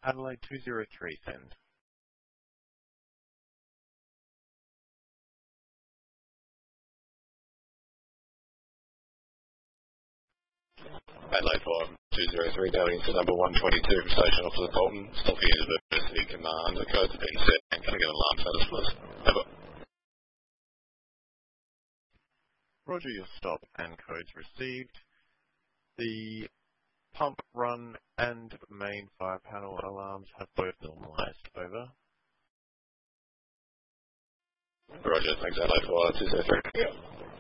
Adelaide 203, send. Adelaide 5203 going into number 122 Station Officer Bolton, Stockton University Command. The codes have been set. Can I get an alarm status, please? Over. Roger, your stop and codes received. The pump, run, and main fire panel alarms have both normalized. Over. Roger, thanks Adelaide 5203.